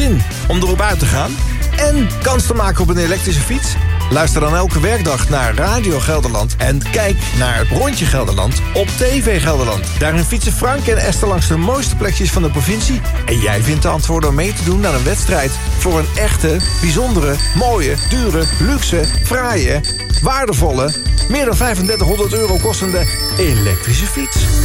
zin om erop uit te gaan? En kans te maken op een elektrische fiets? Luister dan elke werkdag naar Radio Gelderland en kijk naar Rondje Gelderland op TV Gelderland. Daarin fietsen Frank en Esther langs de mooiste plekjes van de provincie. En jij vindt de antwoorden om mee te doen aan een wedstrijd voor een echte, bijzondere, mooie, dure, luxe, fraaie, waardevolle, meer dan 3500 euro kostende elektrische fiets.